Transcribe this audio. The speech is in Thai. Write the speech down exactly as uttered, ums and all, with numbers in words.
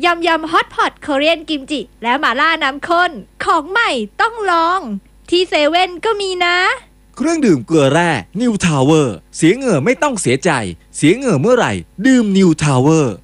ยำยำฮอตพอตเกาหลีกิมจิและหม่าล่าน้ำข้นของใหม่ต้องลองที่เซเว่นก็มีนะเครื่องดื่มเกลือแร่นิวทาวเวอร์เสียเหงื่อไม่ต้องเสียใจเสียเหงื่อเมื่อไหร่ดื่มนิวทาวเวอร์